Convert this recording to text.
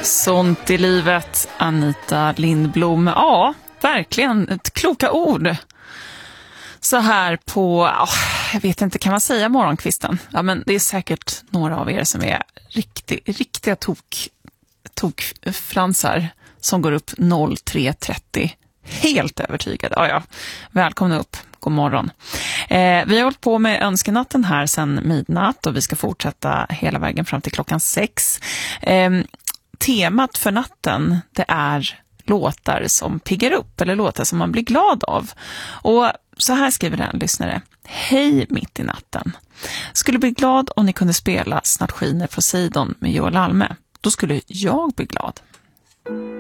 Sånt i livet, Anita Lindblom. Ja, verkligen ett kloka ord. Så här på, jag vet inte, kan man säga morgonkvisten? Ja, men det är säkert några av er som är riktiga tokfransar som går upp 03.30. Helt övertygad. Ja. Välkomna upp. God morgon. Vi har hållit på med önskenatten här sedan midnatt och vi ska fortsätta hela vägen fram till klockan 6. Temat för natten, det är låtar som piggar upp eller låtar som man blir glad av. Och så här skriver en lyssnare. Hej mitt i natten. Skulle bli glad om ni kunde spela Snart skiner Poseidon med Joel Alme. Då skulle jag bli glad.